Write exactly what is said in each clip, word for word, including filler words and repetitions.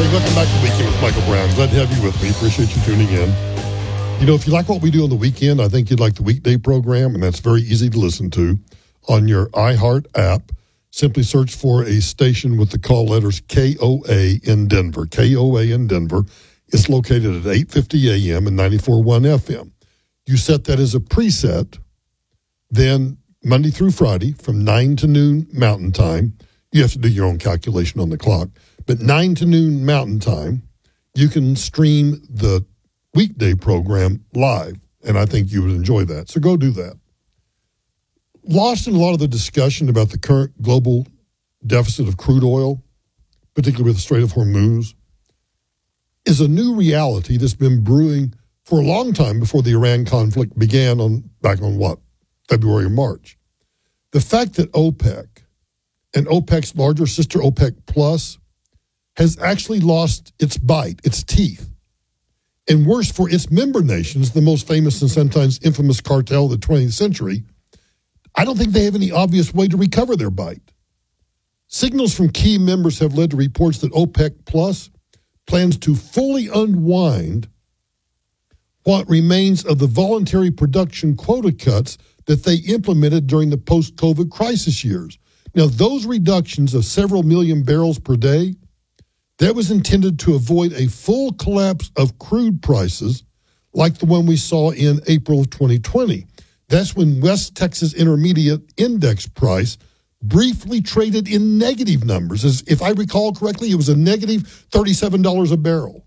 Hey, welcome back to Weekend with Michael Brown. Glad to have you with me. Appreciate you tuning in. You know, if you like what we do on the weekend, I think you'd like the weekday program, and that's very easy to listen to on your iHeart app. Simply search for a station with the call letters K O A in Denver. K O A in Denver. It's located at eight fifty A M and ninety-four point one F M. You set that as a preset, then Monday through Friday from nine to noon Mountain Time. You have to do your own calculation on the clock. But nine to noon Mountain Time, you can stream the weekday program live, and I think you would enjoy that. So go do that. Lost in a lot of the discussion about the current global deficit of crude oil, particularly with the Strait of Hormuz, is a new reality that's been brewing for a long time before the Iran conflict began on back on what, February or March. The fact that OPEC and OPEC's larger sister OPEC Plus has actually lost its bite, its teeth. And worse for its member nations, the most famous and sometimes infamous cartel of the twentieth century, I don't think they have any obvious way to recover their bite. Signals from key members have led to reports that OPEC Plus plans to fully unwind what remains of the voluntary production quota cuts that they implemented during the post-COVID crisis years. Now, those reductions of several million barrels per day, that was intended to avoid a full collapse of crude prices like the one we saw in April of twenty twenty. That's when West Texas Intermediate Index price briefly traded in negative numbers. As if I recall correctly, it was a negative thirty-seven dollars a barrel.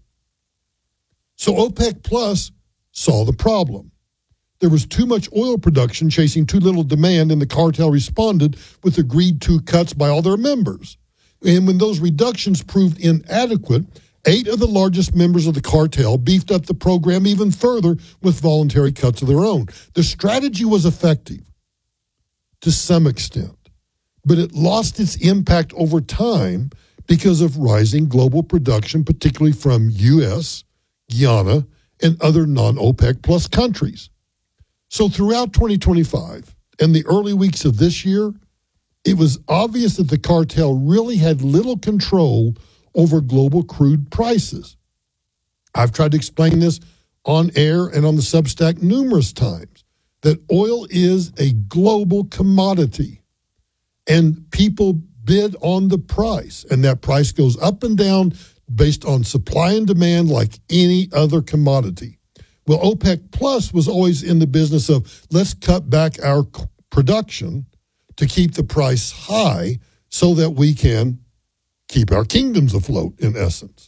So OPEC Plus saw the problem. There was too much oil production chasing too little demand, and the cartel responded with agreed-to cuts by all their members. And when those reductions proved inadequate, eight of the largest members of the cartel beefed up the program even further with voluntary cuts of their own. The strategy was effective to some extent, but it lost its impact over time because of rising global production, particularly from U S, Guyana, and other non-OPEC plus countries. So throughout twenty twenty-five and the early weeks of this year, it was obvious that the cartel really had little control over global crude prices. I've tried to explain this on air and on the Substack numerous times, that oil is a global commodity, and people bid on the price, and that price goes up and down based on supply and demand like any other commodity. Well, OPEC Plus was always in the business of let's cut back our production to keep the price high so that we can keep our kingdoms afloat, in essence.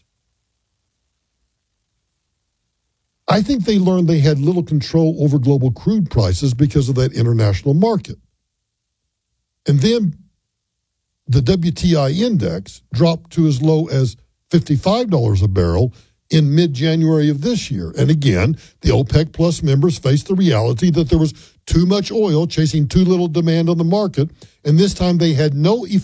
I think they learned they had little control over global crude prices because of that international market. And then the W T I index dropped to as low as fifty-five dollars a barrel in mid-January of this year. And again, the OPEC Plus members faced the reality that there was too much oil chasing too little demand on the market, and this time they had no